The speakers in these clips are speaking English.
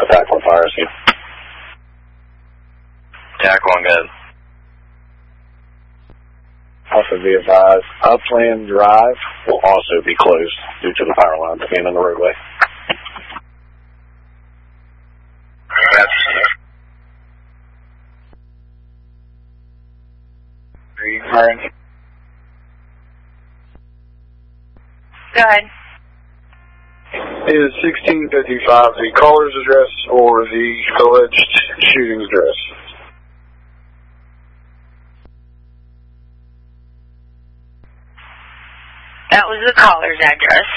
Attack 1 fire scene. Attack 1, good. Also be advised, Upland Drive will also be closed due to the power lines being in the roadway. Are you firing? Go ahead. Is 1655 the caller's address or the alleged shooting's address? That was the caller's address.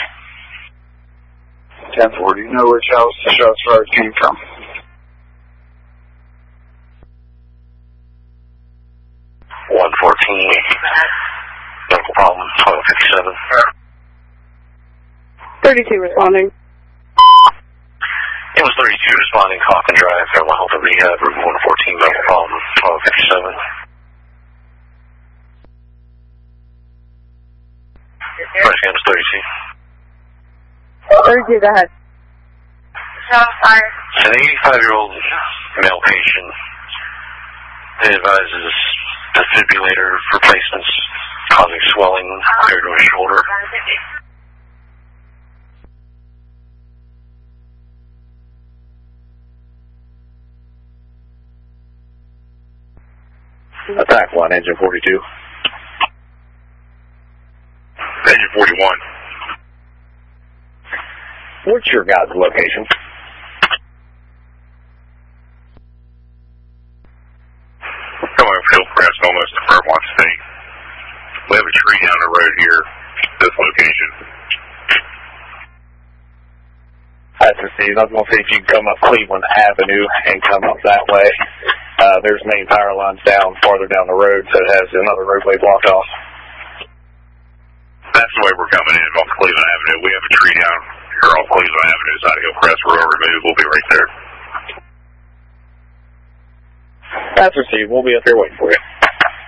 1040. You know which house the shots fired came from? Medical problem, 1257. 32 responding. It was 32 responding, Coffin Drive, Fairmont Health and Rehab, Route 114, medical problem, 1257. First name is 32. 32, go ahead. Shot fired. It's an 85-year-old male patient. It advises defibrillator replacements causing swelling compared to his shoulder. Attack 1, engine 42. Engine 41. What's your guys' location? Come on, Field Press, almost to Fairmont State. We have a tree down the road here, this location. That's Steve. I was going to see if you can come up Cleveland Avenue and come up that way. There's main power lines down farther down the road, so it has another roadway blocked off. That's the way we're coming in on Cleveland Avenue. We have a tree down here on Cleveland Avenue, side of Hillcrest Road removed. We'll be right there. That's Steve. We'll be up here waiting for you.